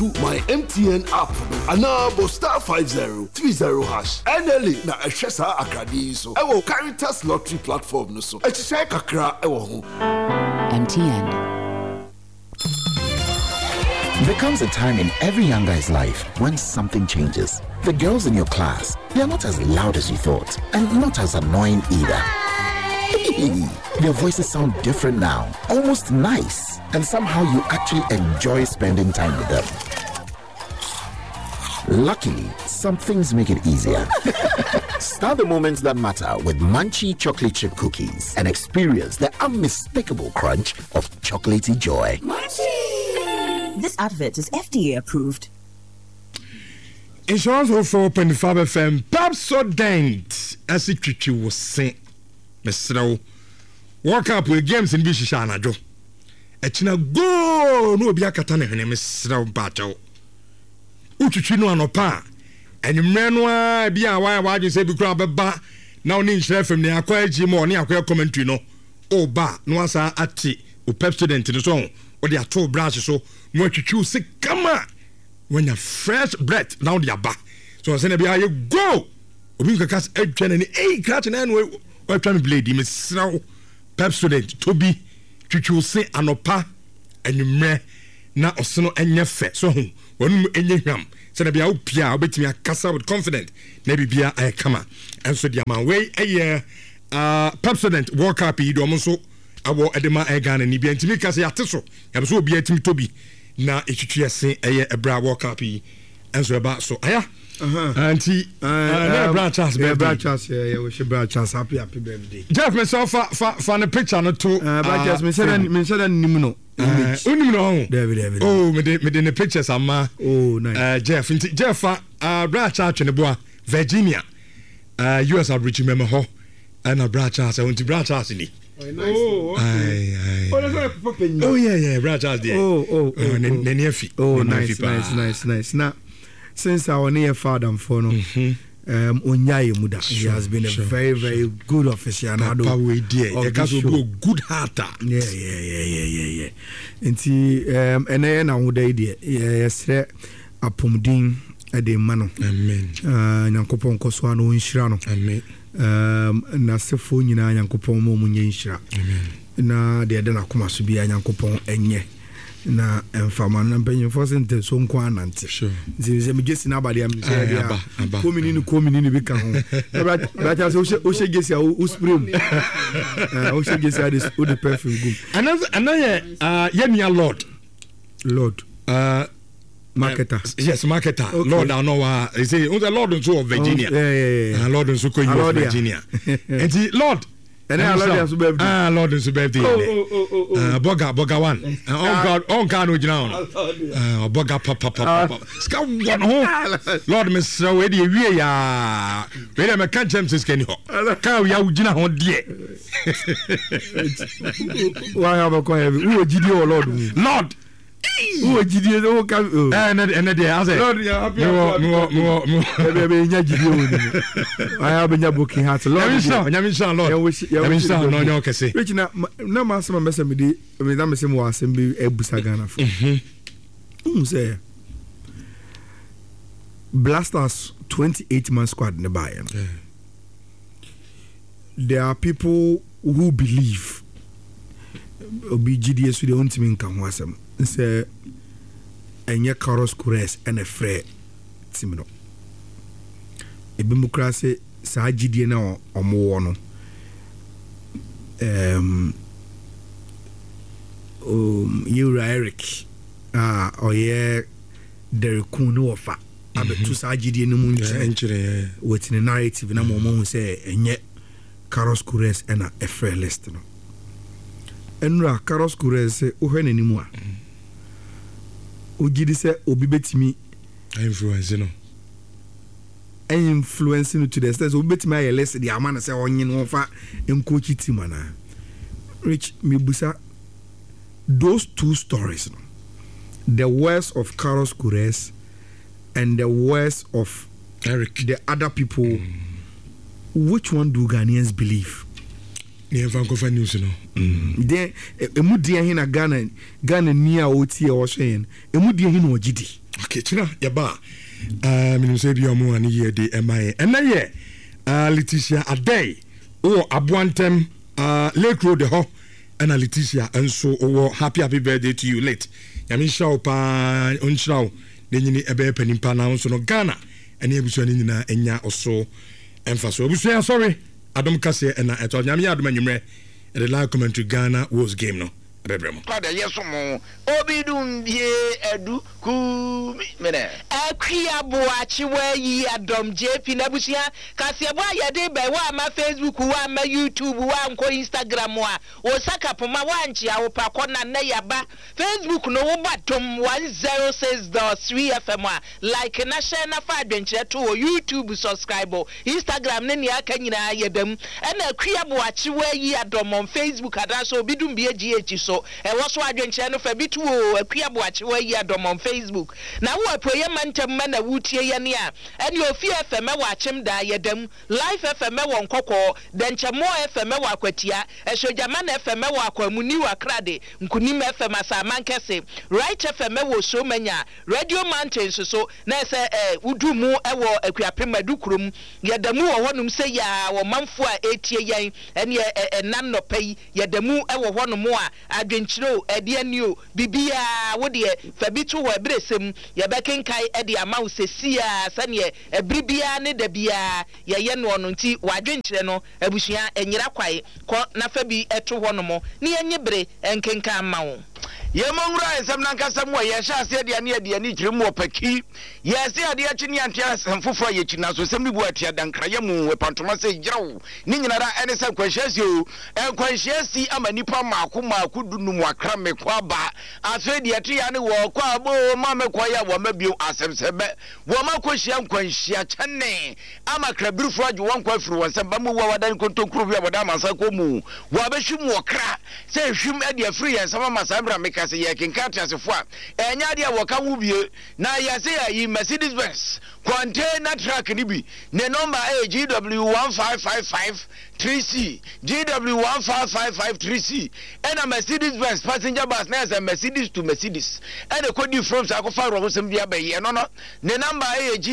download my MTN app and now star 5030 hash. NLA na Eshesa Akadi so. Ewo Caritas Lottery platform no so. Echisha kakra ewo ho. MTN. There comes a time in every young guy's life when something changes. The girls in your class, they are not as loud as you thought, and not as annoying either. Their voices sound different now, almost nice, and somehow you actually enjoy spending time with them. Luckily, some things make it easier. Start the moments that matter with Munchie chocolate chip cookies and experience the unmistakable crunch of chocolatey joy. Munchie! This advert is FDA approved. Insurance for 4.5 FM. Pepsodent, as it was saying. Mr. Walk up with games in Bishana Joe. Echina go no be a katana and Mr. Battle. Uchuchino anopa. And you menwa be a why you say be grab a bar. Now need chef from the acquire Jim or near commentary no. Oh ba no asa ati o Pepsodent in the song. Or they are 2 branches so what you choose say come on. When you're fresh breath now they are back. So I say be you go. Obi ka kas edwan ni catch na anyway. Why trying to blade him? Pepsodent to be to say anopa and you may na osono enye fe so when enye hwam say na bia opia obetimi akasa with confident na bibia ay kama and so the man way Pepsodent walk up yi do mo so awo edema ay Ghana ni bia ntimi kasa yate so ya so obi atimi to bi na etwetwe ase eye ebra walk up yi and so about so aya auntie branch us happy birthday Jeff myself for the picture no to just me said nimuno David oh me the pictures ama oh nice Jeff branch out ne boa Virginia US abridge memo ho and branch us I want to branch us ni oh yeah branch us there oh nice now since our near father for no Onyaye Muda he has been a very good official and good heart yeah nti ene na ho dai de yesre apomdin ade mano amen nyankopon koso ano nhira no amen na sefo nyina nyankopon mo munye nhira amen na de na koma so bia nyankopon enye na enfama na mpenyin fosente so nko anante nzi me gesi na abade am say dia komini bi ka ho bra so o she gesi o spray o she gesi o the perfume go another yenia lord marketer yes marketer okay. Lord I know he say the Lord of Virginia Lord of Virginia and the Lord and Lord is birthday boga one on God no gina boga papa ska one ho Lord me so we dey wie ya we dey me kan James scan ho ka we ya gina ho de why have a coin who gidi o Lord who gidi o ka and there I say Lord you happy no be nya gidi o ni I have nya booking heart Lord nyamisha Lord nyamisha no nyo kese which na ma sama message me di me da me se mo asem bi ebusa Ghana for say Blasters 28-man squad in the Bayern. There are people who believe OBGDS with the ultimate can wasem say enye Carlos Queiroz and a free Timino. A democracy sa GDS na omo no. You Eric oye Derek Kuno ofa abetu sa GDS no mu nchire with the narrative na mo say enye Carlos Queiroz and a free list no. Enra Carlos Queiroz se ohwe nanimu a ogidi se obi betimi influence no to the extent obi betimi aye less the amana se onye no fa encoach team ana rich mebusa those two stories no, the words of Carlos Queiroz and the words of Eric the other people which one do Ghanaians believe? Yeah, Vancouver news, you know. Then, Emudia hina Ghana near OT or saying, Emudia hino Gidi. Okay, china yaba minimum say bi omo ani ye de MIA and ye Leticia Adey o Aboantem Lake Road ho and Leticia and so happy birthday to you late yami show pa onchraw de nyini ebe panimpa na so no Ghana and ebusu ani nyina enya oso emfaso ebusu sorry Adam Kase and eto nyami adom anwumre the live commentary Ghana was game no abebremo kwada yeso mo obidum bie edu ku mene akria boachi wa yi Adam JP nabusia kase bo ayade be wa ma Facebook wa ma YouTube wa nko Instagram wa osaka poma wa nchi a opakọ na yaba Facebook no wo batom 106.3 FM like na share na fa adwenche to YouTube subscribe Instagram ne ni aka nyina yebam na akria boachi wa yi Adam on Facebook adaso obidum bie GH so e wo so adwenche no fa bitu o akria boachi wa yi Adam on Facebook na wo apoye mantem na wutie ye ne a ene ofi FM wa achim da yedam live FM wa nkokọ denchemo FM wa akwatia esojama na FM wa akwamuni wa krade nkunim FM asamankese right FM wa so manya Radio Mountains so na se udumu ewo akuapema kurom yedamu wo honum se ya wo manfo a etie yen ene nannopai yedamu ewo honum a adwenchiro edianio bibia wo de fabitu ho ebresem yebekenkai ede amawo sesia sane ebribia ne dabia ye no no nti wadwenchire no abusua enyira kwai ko na fabi eto honum ne yenyebre enkenka amawo Yemongura ensem nankasem wo ye sha ase de ane de ani kire mu opaki ye ase ade achi ne antia semfofo ye china so sem ni bu atia dankra ye mu wepantoma se girawo ni nyinara ene se kwanhyiasi o kwanhyiasi amanipa maako dunu mu akra me kwa ba aso de ati ya ne wo kwa bo ma me kwa ya wo mabio asemsebe wo makohia kwanhia chane amakra birufo age won kwa firi won sem ba mu wo wadan kontonkuru bi aboda mansa ko mu wo abehwim wo kra se hwim ade afiri ye nsama masabra me kasi ye kinkata asefo a enya de wo ka wubie na ya se ya yi Mercedes Benz container truck ni bi ne number GW1555 3C GW1555 3C and a Mercedes Benz passenger bus na as a Mercedes to Mercedes and a code from Sakofa Robinson bia be no ne number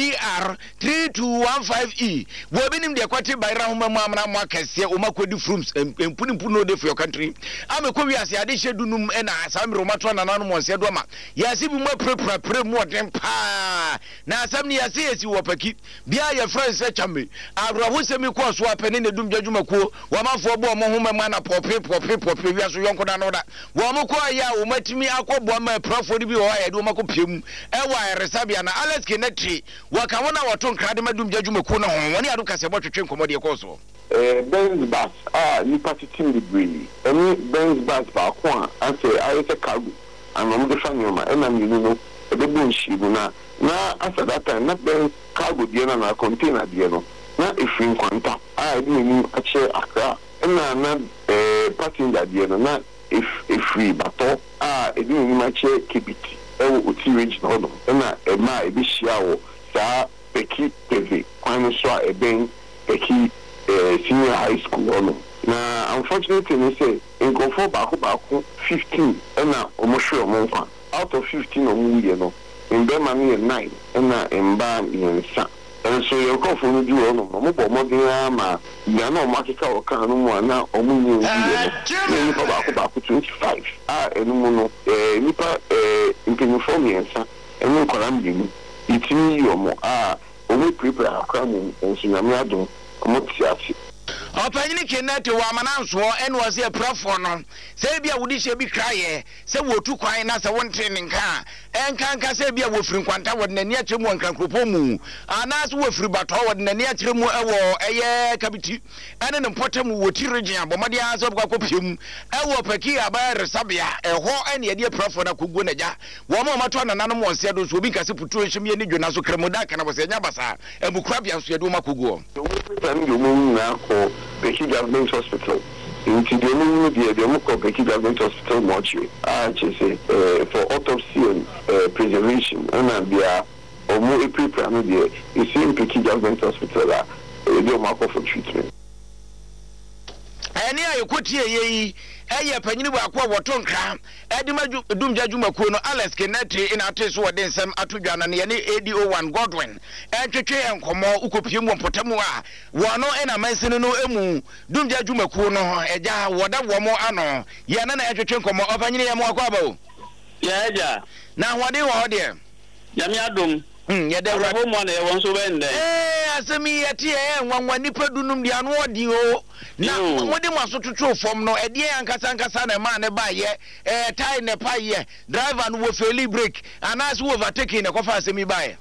GR3215E wo binim de kwate bayra homa mu amna mu akase o makodi frums empuni no de for your country amekọ wi ase ade hyedunum na asam romato na nanu mo se do ma ya se bi mo pre mu odem pa na asam ni ya se esi wo paki bia ya friends se chambe abraho se mi ko so apene ne dum djadwuma ko wo mafo bo mo homa mu na pope wi aso yonko na no da wo mo ko ya wo matimi akobo ma profo bi wo ya do mako piem e wa resabia na Alex Kenetri wo ka wona woto nkrade madum djadwuma ko na ho woni adu kase bo twetwe nkomo de ko so Benz bus ni partitin library any Benz bus ba ko an say ayete cargo and I'm the family and I'm no the bunchi na after that time na Benz cargo die na container die no na ifin kwanta ni ache akra na passenger die no na if bato ni ache kibiti oti regional no na ma ebi hia wo sa peki tv kwan so a ben peki senior high school no na unfortunately they say in go for back 15 na omohwe omonfa out of 15 omuye no in be mami 9 na emba yensa and so you go for do no mo bo mo dia ma ya na o makeka o kan no mu na omunye omuye no ni back 25 enu mu no nipa impuniform yensa enu koram bi ni itini yomo omu prepare akra mu ensunyame adon omotiasi Opanyini Kenete wa mananso ene wose aprafo no se bia wudi hye bi kraye se wotu kwan na se wontre nka enkanka se bia wofiri kwanta wodnani akyeremu nkrankropo mu anaso wofiri bato wodnani akyeremu ewo eye kabiti ene ne potamu woti region abomade aso bwa kopiem ewo paki aba resabia eho ene ye de aprafo na kogu na ja wo ma mato na nanom wonse do so obi kase putu ehwem ye ne dwona so kremoda kana bo se nya basa ebukrabia so ye do makogu Peki Government Hospital. Into the only Peki Government Hospital mortuary. For autopsy and preservation. And they are more prepared. You see in Peki Government Hospital, they are for treatment. ɛne a yɛkɔtie yi ɛyɛ panyini baako a wɔto nkra ɛde ma dumgya dwumakuo no Alex Kennedy ina ate so wɔde nsɛm ato dwa na ne yɛne ADO1 Godwin ɛtwetwe nkɔmmɔ ukopie mu mpɔtamu a wɔno ɛna mansini no emu dumgya dwumakuo no ɛgya wɔda wɔ mo ano yɛne na ɛtwetwe nkɔmmɔ ɔpanyini yɛ mo akɔ aba o yɛagya na wɔde wɔ hɔ deɛ yame adom yɛde wrabo mo na yɛwɔ nso bɛndɛ asɛmi yɛte nwanwa nipa dunum dia no ɔdi o na mode mo asototo fam no ɛdeɛ ankasa na ma ne ba yɛ tai ne pa yɛ driver no wo fairly break anaas wo overtaking ne kɔfa asɛmi ba yɛ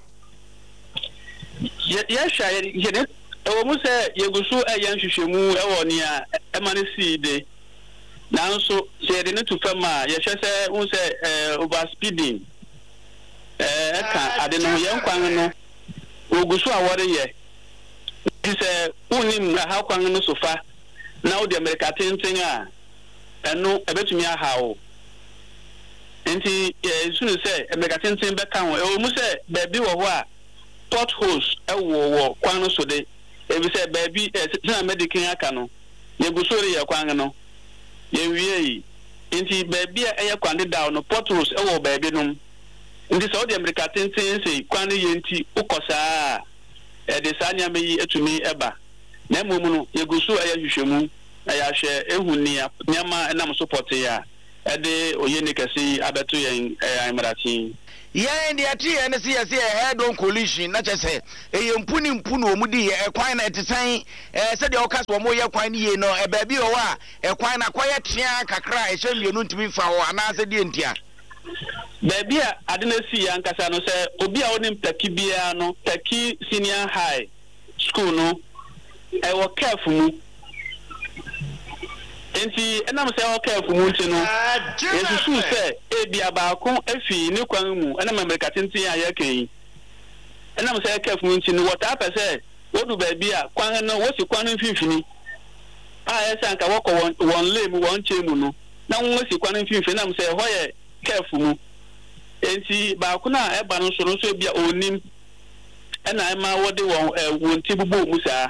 yɛhwɛ yɛde ɛwɔ mu sɛ yɛgusu ɛyɛ nhwehwɛmu ɛwɔ nea ɛma ne sii de nanso sɛ yɛde ne to fam a yɛhwɛ sɛ wo sɛ overspeeding ɛka ade no yɛn kwan no ogusu a wɔre yɛ nti sɛ wonim na ha kwan no sofa na wode Amerika tenten a ɛno ɛbɛtumi aha wo nti yɛsunu sɛ Amerika tenten bɛka ho ɛwɔ mu sɛ baabi wɔ hɔ a potholes ɛwɔ wɔ kwan no so de ebi sɛ baabi sɛ medikin aka no yɛgusu re yɛ kwan no yɛwie yi nti baabi a ɛyɛ kwan dedaw no potholes ɛwɔ baabi nom nti sɛ wode Amerika tenten sɛ kwan no yɛ nti wokɔ saa ɛde saa nneɛma yi atumi ɛba na mmom no yɛgusu ɛyɛ hwehwɛmu na yɛahwɛ ehu nneɛma ɛnam so pɔtee a ɛde oyɛ ne kɛse yi abɛto yɛn ayɛmmaraten yɛn deɛ ate yɛn ne sɛ yɛsɛ head on collision na kyɛ sɛ ɛyɛ mpu na ɔmu di yɛ ɛkwan na ɛte sɛn sɛdeɛ woka sɛ ɔmo yɛ kwan no yie no baabi wɔ hɔ a ɛkwan na kɔyɛ tea kakra a ɛhyɛ mmienu ntumi mfa hɔ anaasɛ deɛ ntia baabi a ade na si ya nkasa no sɛ obi a wonim Taki biara no Taki senior high school no ɛwɔ careful mu enti ɛnam sɛ ɛwɔ careful mu nti no yɛsusu sɛ ebi abaako afi ne kwan mu ɛnam Amerika tenten a yɛka yi ɛnam sɛ careful mu nti no wɔtaa pɛ sɛ wodu baabi a kwan no wosi kwan no mfimfini a ɛsɛ anka wɔkɔ wɔn lane mu wɔn kyɛn mu no na wɔn wosi kwan no mfimfini nam sɛ hɔ yɛ careful mu enti baako na ɛba no so bia onim ɛna ɛma wɔde wɔn ti bubu mu saa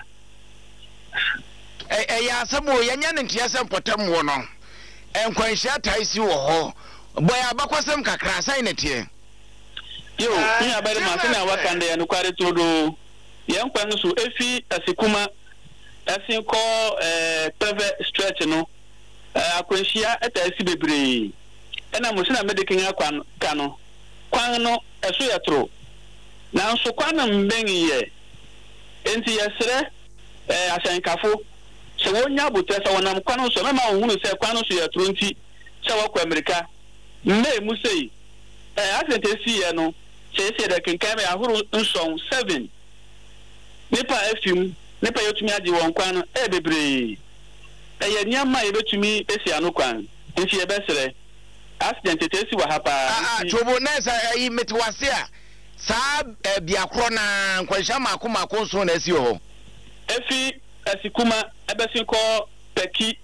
ɛyɛ asɛm o yɛnya ne nteɛ sɛ mpɔtam wɔ no nkwanhyia tae si wɔ hɔ bɔyɛ abakɔsɛm kakra asan ne teɛ yo ni abɛde ma sɛ na waka ndɛ no kware todo yɛn kwan so efi asikuma ɛsin kɔ pɛvɛ stretch no akwanhyia ɛta asi bebree ɛna mo sɛ na medikin akwan ka no kwan no ɛso yɛ toro nanso kwan no mbɛn yɛ enti yɛsrɛ ahyɛnkafo sɛ wonya abotɛ sɛ wɔnam kwan no so mɛma wɔhunu sɛ kwan no so yɛ toro nti sɛ wɔkɔ Amerika mmɛ mu sei accident esi yɛ no sɛ esi yɛ kenkan bɛ ahoro nson 7 nipa afim nipa yɛtumi agye wɔn kwan no bebree ɛyɛ nneɛma yɛbɛtumi esi ano kwan nti yɛbɛsrɛ accident esi wɔ ha paa tobo na sɛ yi metwase a saa biakoro na nkwanhyia maako nso na esi hɔ efi asikuma ɛbɛsi kɔ Taki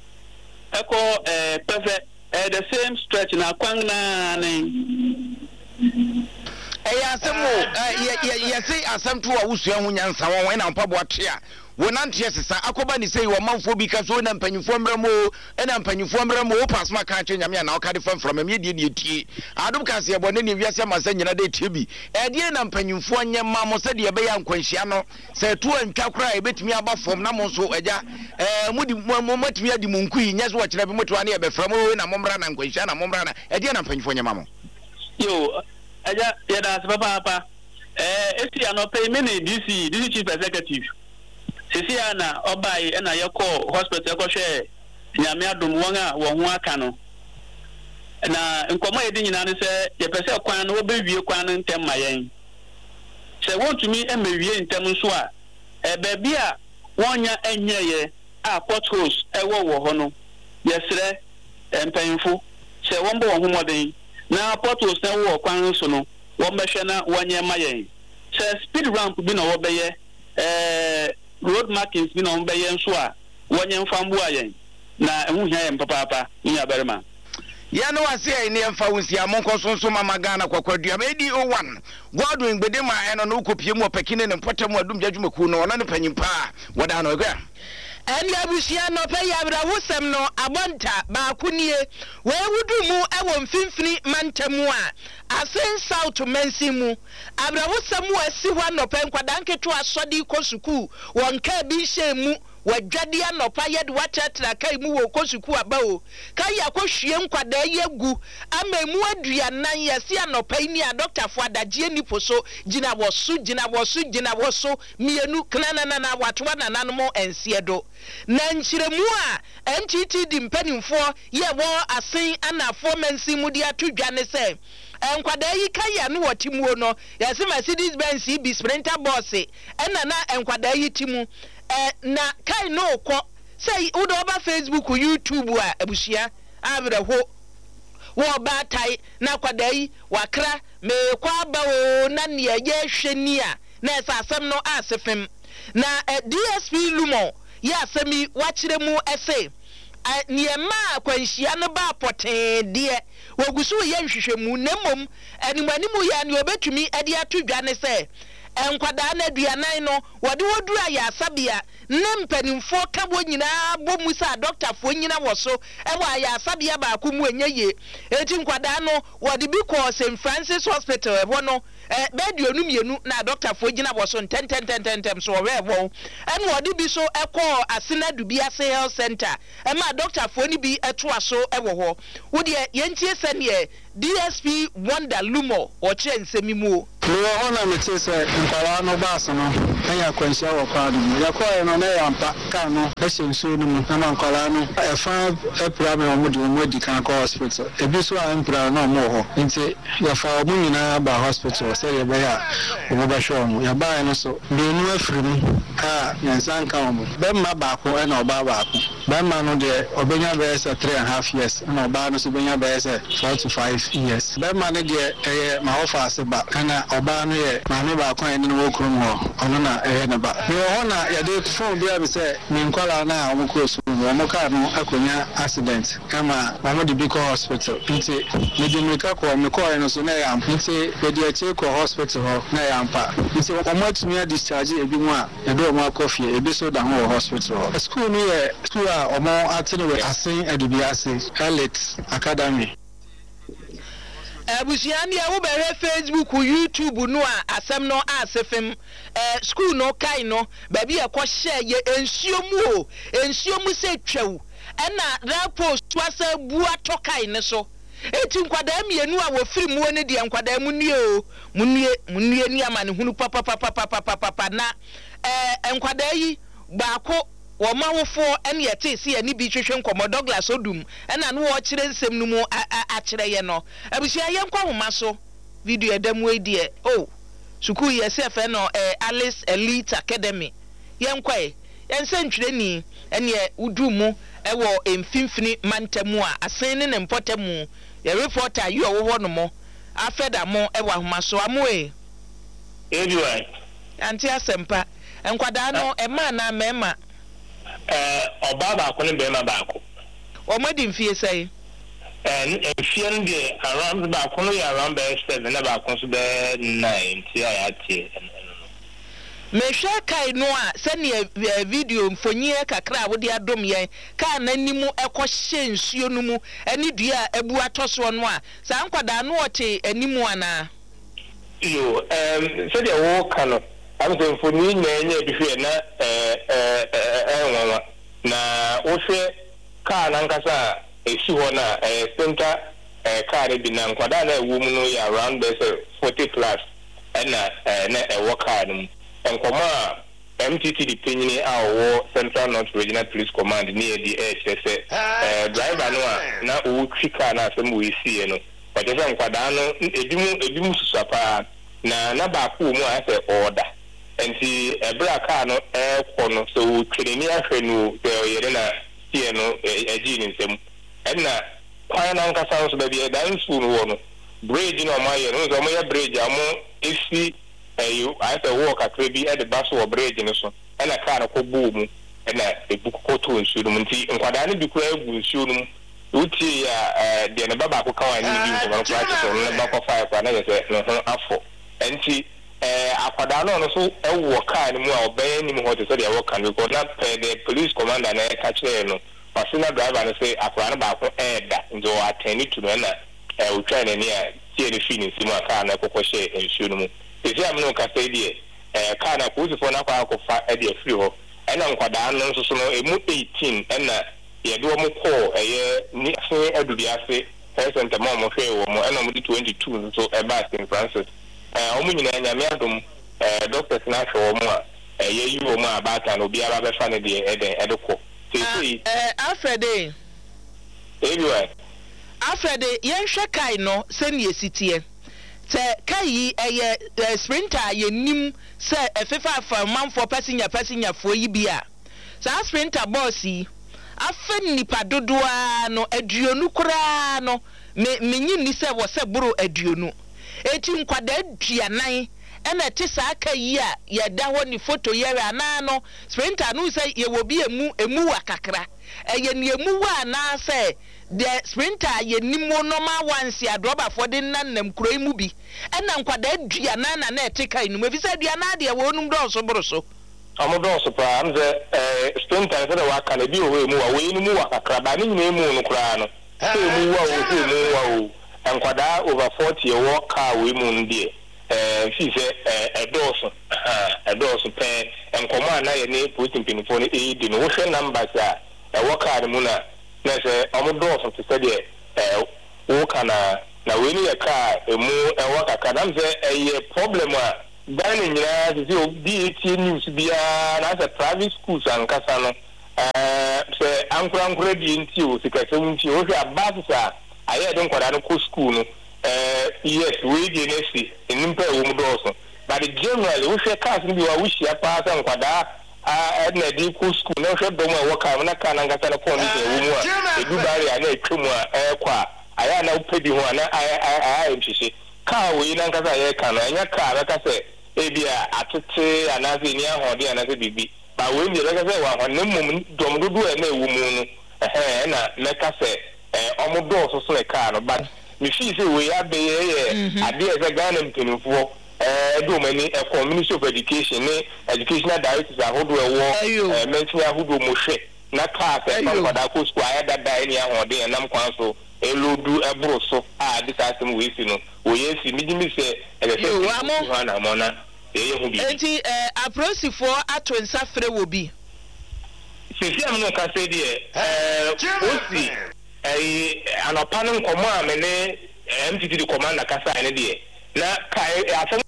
ɛkɔ pɛfɛ the same stretch na kwan na ne ɛyɛ asɛm o yɛse asɛm to a wusua ho nyansa wɔn na mpaboa te a wonanteɛ sesa akɔba ne sɛ wɔ manfo bi ka so na mpanyimfoɔ mmerɛmo ɛna mpanyimfoɔ mmerɛmo wo pass ma ka kyɛ nyame na ɔka de famfram me die tie adom ka se yɛbɔ ne ne wiase amasa nyina de tie bi ɛdeɛ na mpanyimfoɔ nyɛ ma mo sɛ de yɛbɛyɛ nkwanhyia no sɛ to antwa kora ɛbɛtumi aba fam na mo nso agya mudi mo matumi adi mo nkui nyɛ so wɔkyerɛ bi motoa ne yɛbɛfra mo na mommra na nkwanhyia na mommra na ɛdeɛ na mpanyimfoɔ nyɛ ma mo yo agya yɛda ase papa esi anɔpɛ me ne DC chief executive sisi ana obai na yɛkɔ hospital yɛkɔhwɛ nyame adom wɔn a wɔn ho aka no na nkɔmɔ yɛde nyina ne sɛ yɛpɛ sɛ kwan no wɔbɛwie kwan no ntɛm ma yɛn sɛ wɔntumi ɛmɛwie ntɛm nso a baabi a wɔnya ɛnyɛyɛ a potholes ɛwɔ wɔ hɔ no yɛsrɛ mpanyinfo sɛ wɔn bɔ wɔn ho mmɔden na potholes na ɛwɔ kwan no so no wɔn bɛhwɛ na wɔnyɛ ma yɛn sɛ speed ramp bi na wɔbɛyɛ road markings bi na on bɛyɛ nso a wɔnyɛ mfa mbu ayɛn na ɛho hia yɛn papaapa ni abarima ya no wase ai ne mfa wonsia mo nkɔsonso mama Ghana kwakwadua medi o1 Godwin gbedema ɛno no kopie mu opakine ne mpɔtam adum dwadwumaku no ɔno ne panyimpa wɔda no gwa ɛne abusia no pɛ yabra wosɛm no abonta baako nie wɔawudu mu ɛwɔ mfimfini mantamu a asen south mansi mu abra wosɛm wo asi hɔ anɔpɛ nkwadanke to asɔde kɔ sukuu wɔn ka bi hyɛ mu wajadi anɔpa yɛde watratra kai mu wɔ kosuku aba o kai akɔhwie nkwada yɛgu ama mu aduanan yɛse anɔpa yi ni a doctorfo adagye nipo so gyina wɔso mienu knanana na watoa nananom ɛnsie do na nkyeremu a NTT di mpanimfoɔ yɛ wɔ asen anafo mansi mu de ato dwa ne sɛ enkwada yi kaya no wɔtimuo no yɛse Mercedes Benz bi Sprinter boss ɛna na enkwada yi timu na kai no ko say wo do ba Facebook YouTube a abusia abrɛho wo ba tai na kwada yi wakra me kwa ba o na ne ye hwani a na asasem no asefem na DSP Lumo ya asemi wakyere mu ese niema kwanhia no ba poten de wogusu ye nhwehwemu nemom animanimu ya ne obetumi ade atodwa ne se enkwada na aduanan no wode wodura ya asabia ne mpanimfo kabo nyina bo musa doctorfo nyina woso ewa ya asabia ba ko mu enye eti nkwada no wode bi ko St Francis Hospital ebo no beduonu mienu na doctorfo nyina woso ntem so we ebo en wode bi so ekọ Asena Dubiase Health Center ma doctorfo ni bi etoa so ewo ho wode yentie sene DSP Wonder Lumo o chensemi mu no ona mete se mpara no baso no anya kwanhia wo kwa no yakọ no na yampa ka no ehyenso no mu na nkwala no efa epra me omo de omo di kan ko hospital ebi so ampra no mo ho nti yafa omo nyina ba hospital se ye be ya omo ba show mo ya ba no so de nu afiri mu a yansan ka omo be ma ba ko e na oba ba ko be ma no de obenya be se 3.5 years na oba no so benya be se 4 to 5 years be ma no de ma ofa se ba kana oba no ye ma me ba ko en no okrum ho ono na na ba me ho na ya de phone bia be say me nkwala na omo ko so omo ka no akonya accident kama mama de bi ko hospital nti me de me ka ko me ko no so na ya nti we de ache ko hospital ho na ya mpa nti omo atumi discharge ebi mu a e do omo akofie ebi so da ho hospital ho school no ye school a omo atene we Asen Dubiase Elite Academy abusiani a wo bere Facebook YouTube no a asem no asefem school no kai no ba bi ekọ ye ensuomu se twew na rapport twasa bua to kai ne so eti nkwada mienu a wo firi mu ne de nkwada mu nue ni ama ne hunu papa na nkwada yi baako wo mawofo ene yete se ani bi twehwe nkomo Douglas Odum ena no wo kire nsem no mu akire ye no abusia ye nkwa homa so video edamu edie sukuu ye se no Alice Elite Academy ye nkwa ye nsentwire ni ene udu mu ewo emfimfini mantamu a asen ne mpotamu ye reporter yi owo no mo afeda mo ewo homa so amoe anyway anti asempa enkwada no ema na mema ọba baako ne bema baako omodi mfie sai mfie no de around baako no ya around by 7 na baako so be 9 ti ayatie mehwe kai no a sene video mfonyi kakra wo de adom yen ka nanimu ekɔhye nsuo no mu ani dua abu atoso no a sa nkwada no ɔte animu ana yo se de wo kano amse mfonyi na bi hwe na na wohwe car na nkasa esi ho na center car bi na nkwada na ewu mu no ya around 40 plus na ewo car no enkoma MTT di penyini a wo Central North Regional Police Command ni e di HSS driver no a na wo twika na asem wo esi no ɔjese nkwada no edimu susapa na ba ko mu a se order enti ebra car no ekɔ no so twireni ahwɛ no yere na tie no agi ni nsem ɛna kwan na nkasa so da bi dan school no wɔ no bridge no ma yɛ no so mo yɛ bridge amo esi ayu I say walk akra bi at the bus wɔ bridge no so ɛna car no kɔ bu mu ɛna ebu kɔ to nsuo no nti nkwada no bi kura egu nsuo no mu uti ya de ne baba ko kawa ni bi nko no practice no ba kɔ fire kwa na yɛ sɛ no ho afɔ enti akwada no so ewo car ni mu a obey ni mu hote so de ewo kan because na the police commander na e catch no pasina driver no say akwada no ba ko da nzo attend to no na o try na ni a tie ni fini si mu car na kokoshe ensuo no mu ezi am no ka say die car na police for na kwa ko fa e de free ho ena nkwada no so no emu 18 ena ye do mo ko ni se adudi ase center mo hwe wo mo ena mo 22 so e ba St Francis omu nyina nyame adom doctors na hwe wo mo a ye yi wo mo abata no bia ba be fa ne de edeko sei Alfred anyway Alfred yen hwe kai no se ne esitie te kai sprinter ye nim se efefa fa manfo passenger fo yi bia sa sprinter boss yi afen nipa dodoa no aduonu kura no menyi ni se wo se buru aduonu eti nkwada aduanan ena ti sa aka yi a ye da ho ni photo ye ana no sprinter no se ye wo bi emu wa kakra eye ni emu wa na se the sprinter ye nimo normal ones ya droba for the nanam kuro mu bi ena nkwada aduanan na etika inu me fi se aduanan de wo num do so buru so amodo so pa am ze sprinter se de wa kana bi o mu wa we mu wa kakra ba ni nyina mu no kura no se mu wa o enkwada over 40 wo car we mu ndie fi se edoso pe enkomo na ye ni police pinfo ni di no wo hwe numbers a wo car mu na se amodo so se de wo kana na we ni ye car emu wo kakra am ze problem a dan nyina se DAT news bia na se private schools ankasa no se ankura di nti o sikase nti o hwe abasa aye don kwada no ko school no yes we dey nesi nimpa wo mu doso but generally we hwe class bi wa wuhia pa sa nkwada na di ko school no hwe dom a wo ka na ka na ngata na ko ni wo mu a edu bari a na etwemu a kwa aya na upedi ho na aya nhihye ka we na ngata ye ka no anya ka na ka se ebia atete anaze ni ahode anaze bibi ba we ni ka se wa ho ne mum dom dodo e na ewu mu no na meka se omodo so so e ka no but me feel say we abe ye ade e se Ghana mpenufo do mani Ministry of Education ne educational directors ahodo e wo mention ahodo mo hwe na ka se kwada ko school aya dada ni ahode e nam kwan so elodu ebro so this asem we si no we yesi midimi se se na mona enti aprosifo ato nsafre wo bi sisi am no ka se de osi anopano nkomo a me ne MTT commander kasa ne de na ka asem